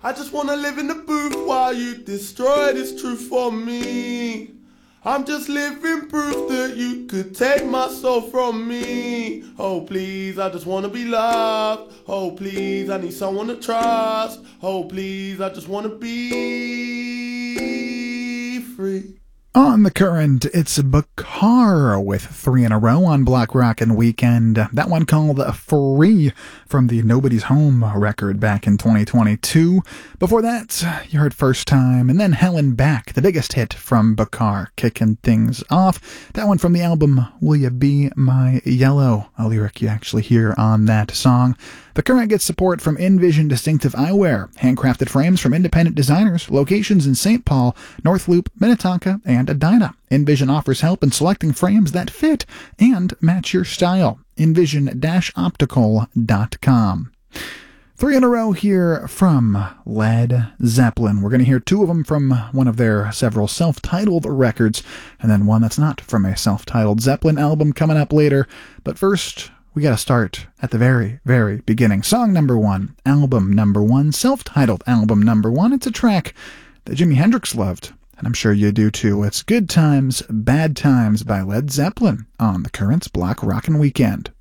I just wanna live in the booth while you destroy this truth for me. I'm just living proof that you could take my soul from me. Oh please, I just wanna be loved. Oh please, I need someone to trust. Oh please, I just wanna be free. On The Current, it's Bakar with 3 in a row on Block Rockin' Weekend. That one called Free from the Nobody's Home record back in 2022. Before that, you heard First Time, and then Helen Back, the biggest hit from Bakar, kicking things off. That one from the album Will Ya Be My Yellow, a lyric you actually hear on that song. The Current gets support from InVision Distinctive Eyewear, handcrafted frames from independent designers, locations in St. Paul, North Loop, Minnetonka, and Edina. InVision offers help in selecting frames that fit and match your style. InVision-optical.com. 3 in a row here from Led Zeppelin. We're going to hear 2 of them from one of their several self-titled records, and then one that's not from a self-titled Zeppelin album coming up later. But first, we got to start at the very, very beginning. Song number 1, album number 1, self-titled album number 1. It's a track that Jimi Hendrix loved, and I'm sure you do too. It's Good Times, Bad Times by Led Zeppelin on The Current's Block Rockin' Weekend.